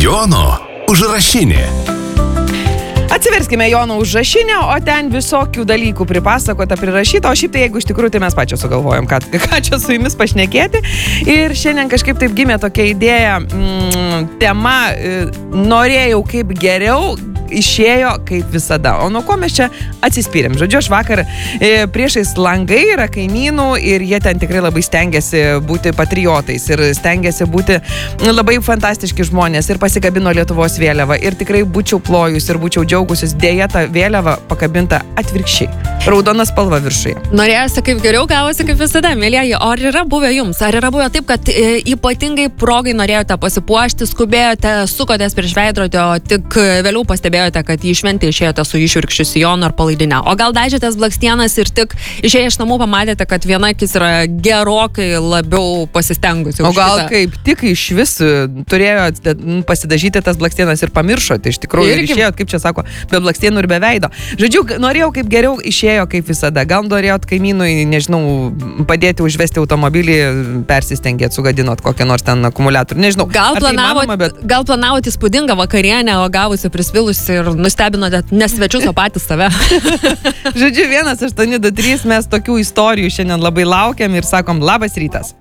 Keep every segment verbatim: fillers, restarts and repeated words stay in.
Jono užrašinė. Atsiverskime Jono užrašinę, o ten visokių dalykų pripasakota, prirašyta, o šiaip tai jeigu iš tikrųjų tai mes pačios sugalvojom, ką, ką čia su jumis pašnekėti. Ir šiandien kažkaip taip gimė tokia idėja, mm, tema, e, norėjau kaip geriau, išėjo kaip visada. O nuo ko mes čia atsispyrėm? Žodžiu, aš vakar e, priešais langai yra kaimynų ir jie ten tikrai labai stengiasi būti patriotais ir stengiasi būti labai fantastiški žmonės ir pasikabino Lietuvos vėliavą ir tikrai būčiau plojus ir būčiau džiaugusis, dėja ta vėliava pakabinta atvirkščiai. Raudona spalva viršuje. Norėjosi kaip geriau, gavosi kaip visada, mėlyjeji. O ar yra buvę jums? Ar yra buvę taip, kad e, ypatingai progai norėjote pasipuošti, skubėjote, sukotės prieš veidrodį, o tik vėliau pastebėjote, kad į šventę išėjote su išvirkščiu sijonu ar palaidinę? O gal dažėtės blakstienas ir tik išėję iš namų pamatėte, kad viena akis yra gerokai labiau pasistengusi? O gal kitą? Kaip tik iš vis turėjote pasidažyti tas blakstienas ir pamiršote iš tikrųjų ir, ir išėjot, kaip čia sako, be blakstienų ir be veido. Žodžiu, norėjau kaip geriau, išėjo kaip visada. Gal norėjot kaimynui, nežinau, padėti užvesti automobilį, persistengėt, sugadinot kokią nors ten akumuliatorių, nežinau. Gal planavot, tai bet... gal planavot įspūdingą vakarienę, o gavusi prisvilusi ir nustebinote ne svečius, o patys save. Žodžiu, vienas aštuoni du trys, mes tokių istorijų šiandien labai laukiam ir sakom labas rytas.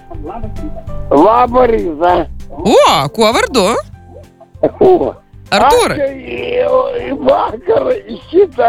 Labą rytą. O, kuo vardu? O. Artūrai. Aš vakar šitą,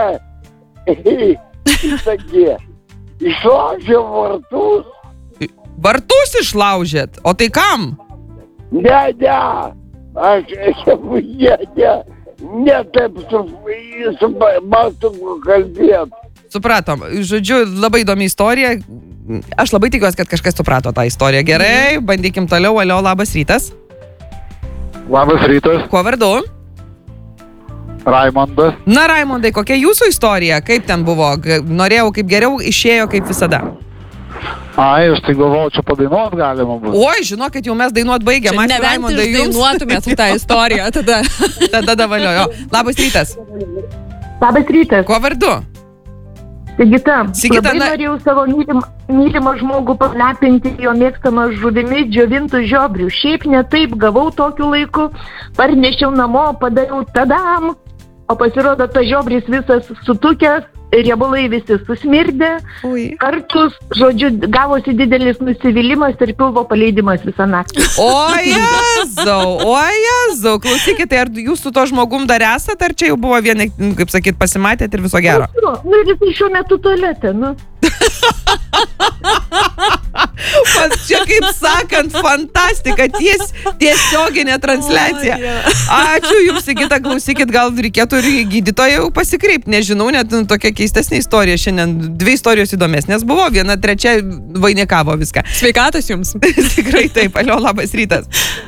šitą gie, išlaužiau vartus. Vartus išlaužėt? O tai kam? Ne, ne, aš, ne, ne, ne taip su, su mąstuku kalbėt. Supratom. Žodžiu, labai įdomi istorija. Aš labai tikiuosi, kad kažkas suprato tą istoriją. Gerai, bandykim toliau. Alio, labas rytas. Labas rytas. Kuo vardu? Raimondas. Na, Raimondai, kokia jūsų istorija? Kaip ten buvo? Norėjau kaip geriau, išėjo kaip visada. Ai, aš tai galvoju, čia padainuot galima bus. Oi, žinokit, jau mes dainuot baigėm. Čia nebent išdainuotumėt tą istoriją tada. Tada davaliojo. Labas rytas. Labas rytas. Kuo vardu? Sigita. Sigita, labai na... norėjau savo mylimą, mylimą žmogų palepinti jo mėgstamą žuvimi džiovintų žiobrių. Šiaip ne taip, gavau tokiu laiku, parnešiau namo, padariau tadam, o pasirodo tas žiobris visas sutukęs, riebalai visi susmirdė, Ui. kartus, žodžiu, gavosi didelis nusivylimas ir pilvo paleidimas visą naktį. O Jėzau, o Jėzau, klausykit, tai ar jūs su to žmogum dar esat, ar čia jau buvo vieni, kaip sakyt, pasimatėt ir viso gero? Nu, nu ir jis šiuo metu tualete, nu. Čia kaip sakant, fantastika, ties, tiesioginė transliacija. Ačiū jums, Sigita, klausykit, gal reikėtų ir gydytojų pasikreipti, nežinau, net tokia keistesnė istorija šiandien, dvi istorijos įdomesnės buvo, viena trečia vainikavo viską. Sveikatos jums. Tikrai taip, alio, labas rytas.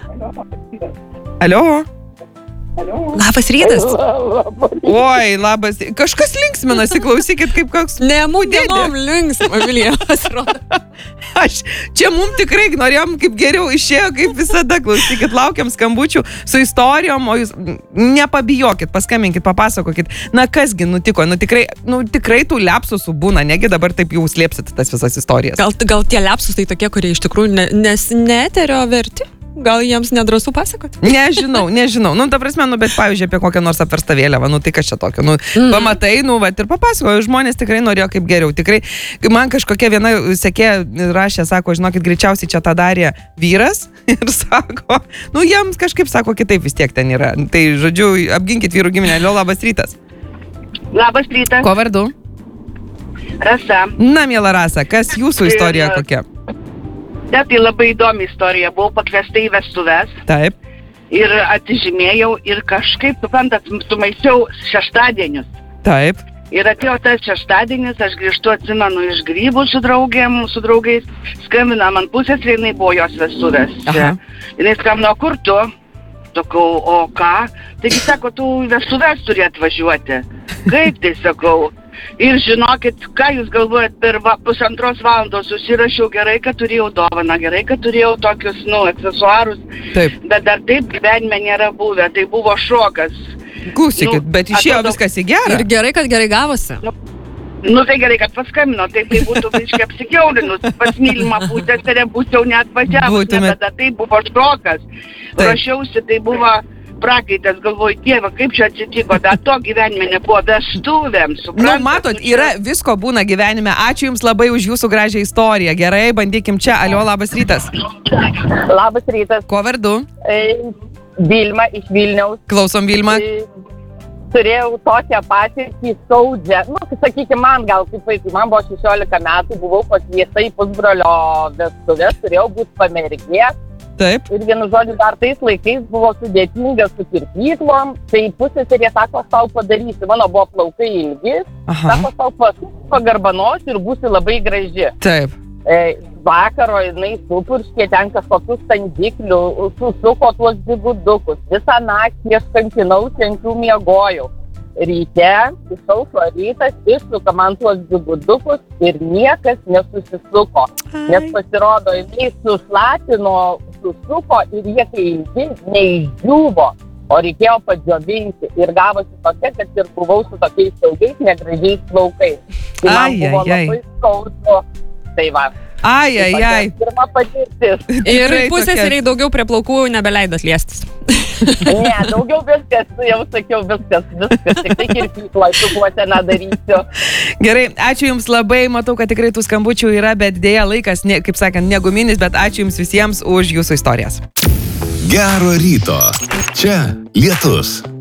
Alio. Labas rytas. Oi, labas. Kažkas linksminasi, klausykit, kaip koks... Ne, mūsų dienom linksma, Vilija, pasirodo. Aš, čia mum tikrai norėjom kaip geriau, išėjo kaip visada, klausykit, laukiam skambučių su istorijom, o jūs nepabijokit, paskambinkit, papasakokit, na kasgi nutiko, nu tikrai, nu tikrai tų lepsusų būna, negi dabar taip jau slėpsit tas visas istorijas. Gal, gal tie lepsus tai tokie, kurie iš tikrųjų ne, nes neterio verti? Gal jiems nedrąsu pasakoti? Nežinau, nežinau. Nu, ta prasme, nu, bet pavyzdžiui, apie kokią nors apverstą vėliavą, nu, tai kas čia tokio? Nu, mm. pamatai, nu, vat ir papasakoju, žmonės tikrai norėjo kaip geriau. Tikrai, man kažkokia viena sekėja rašė, sako, žinokit, greičiausiai čia tą darė vyras ir sako, nu, jiems kažkaip sako, kitaip vis tiek ten yra. Tai, žodžiu, apginkit vyrų giminę. Alio, labas rytas. Labas rytas. Ko vardu? Rasa. Na, miela Rasa, kas jūsų istorija kokia? Ne, tai labai įdomi istorija. Buvau pakviesta į vestuves. Taip. Ir atižymėjau ir kažkaip, suprantat, sumaisiau šeštadienius. Taip. Ir atėjo tas šeštadienis, aš grįžtu, atsimenu, iš Grybų su draugėm, su draugais. Skambina man pusės, jinai buvo jos vestuvės. Aha. Jinai skambino, kur tu? Sakau, o ką? Taigi, sako, tu vestuves turi atvažiuoti. Kaip tai, sakau? Ir žinokit, ką jūs galvojat, per va, pusantros valandos susirašiau, gerai, kad turėjau dovaną, gerai, kad turėjau tokius, nu, aksesuarus. Taip. Bet dar taip gyvenime nėra buvę, tai buvo šokas. Klausykit, nu, bet išėjo atrodo, viskas į gerą. Ir gerai, kad gerai gavosi. Nu, nu tai gerai, kad paskambino, taip tai būtų visiškai apsikiaulinus, pas mylimą pusę, tai būčiau net važiavus, bet tai buvo šokas. Rašiausi, tai buvo prakaitas, galvoju, Dieve, kaip čia atsitiko, dar to gyvenime nebuvo vestuvėms, Nu, suprantat? matot, yra visko būna gyvenime. Ačiū Jums labai už Jūsų gražią istoriją. Gerai, bandykim čia. Alio, labas rytas. Labas rytas. Ko vardu? E, Vilma iš Vilniaus. Klausom, Vilma. E, turėjau tokią patirtį skaudžią. Nu, sakykime, man gal kaip vaikui, man buvo šešiolika metų, buvau pakviesta į pusbrolio vestuvės, turėjau būti pamergė. Taip. Ir vienu žodžiu, dar tais laikais buvo sudėtinga su kirpyklom, tai pusseserė sako, aš tau padarysiu. Mano buvo plaukai ilgi, Aha. sako, tau pas- pagarbanosiu ir būsi labai graži. Taip. E, vakaro jinai supurškė ten kažkokius standiklių, susuko tuos dvigudukus. Visą naktį aš kankinausi, ant jų miegojau. Ryte, išaušo rytas, išsuka man tuos dvigudukus ir niekas nesusisuko. Nes pasirodo, jinai sušlapino, susuko ir jie kai ilgi neišdžiuvo, o reikėjo padžiovinti. Ir gavosi tokia, kad ir buvau su tokiais saugiais, negražiais plaukais. Tai man Ai, buvo ai, ai. labai skaudu. Tai va. Ai, ai, ai. Pirma patirtis. Ir Tikrai pusėseriai daugiau prie plaukų nebeleidot liestis. Ne, daugiau viskas, jau sakiau, viskas, viskas. Tik tai kirpyklą, šukuose nedarysiu. Gerai, ačiū Jums labai. Matau, kad tikrai tų skambučių yra, bet dėja laikas, ne, kaip sakant, neguminis, bet ačiū Jums visiems už Jūsų istorijas. Gero ryto. Čia Lietus.